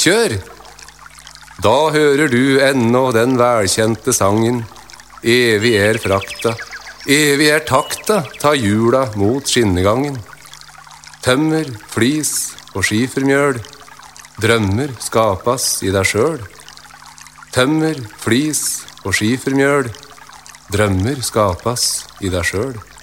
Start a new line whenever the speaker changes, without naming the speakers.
Kjør! Da hører du ennå den velkjente sangen. Evig er frakta, evig er takta, ta hjula mot skinnegangen. Tømmer, flis og skifermjøl, drømmer skapas i deg sjøl. Tømmer, flis og skifermjøl, drømmer skapas i deg sjøl.